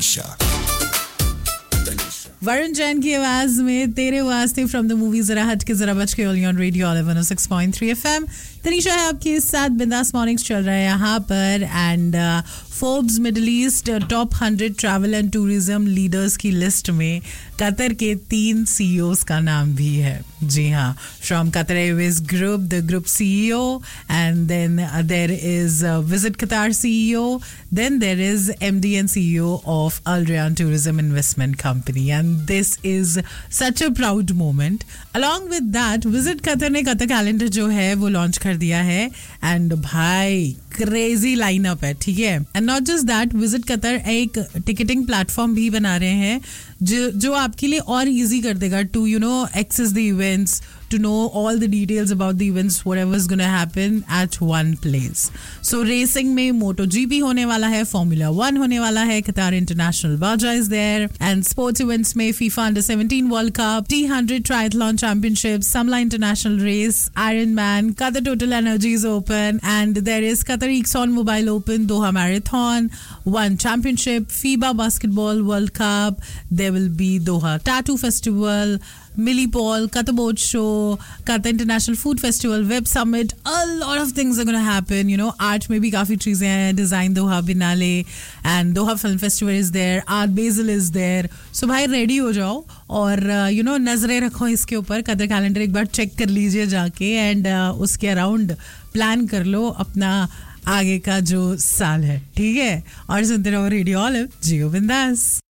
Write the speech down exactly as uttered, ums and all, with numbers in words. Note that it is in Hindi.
तनीषा वरुण जैन की आवाज में तेरे वास्ते फ्रॉम द मूवी जरा हट के जरा बच के only on radio one O six point three FM. Tanisha है आपके साथ. बिंदास मॉर्निंग्स चल रहा है यहाँ पर. And Forbes middle east top hundred travel and tourism leaders की लिस्ट में कतर के तीन सीईओज का नाम भी है. जी हाँ, from Qatar Airways group, the group CEO, and then there is visit कतार CEO, then there is MD and CEO of Al Ryan tourism investment company. And this is such a proud moment. Along with that visit Qatar ने कतर कैलेंडर जो है वो लॉन्च कर दिया है. एंड भाई क्रेजी लाइनअप है, ठीक है. And not just that, visit Qatar एक टिकटिंग प्लेटफॉर्म भी बना रहे हैं जो जो आपके लिए और इजी कर देगा to you know access the events, to know all the details about the events, whatever is going to happen at one place. So racing में MotoGP होने वाला है, Formula One होने वाला है, Qatar International Baja is there, and sports events में FIFA Under seventeen World Cup, T one hundred Triathlon Championship, Samla International Race, Ironman, Qatar Total Energies Open, and there is Qatar Exxon Mobil Open, Doha Marathon, One Championship, FIBA Basketball World Cup, there will be Doha Tattoo Festival, Millie Paul, Qatar Boat Show, Qatar International Food Festival, Web Summit. A lot of things are going to happen. You know, art में भी काफी चीजें हैं. Design Doha Biennale and Doha Film Festival is there. Art Basel is there. So भाई रेडी हो जाओ और यू नो नजरें रखो इसके ऊपर. कतर कैलेंडर एक बार चेक कर लीजिए जाके एंड uh, उसके अराउंड प्लान कर लो अपना आगे का जो साल है, ठीक है. और सुनते रहो रेडियो ऑलिव, जियो बिंदास.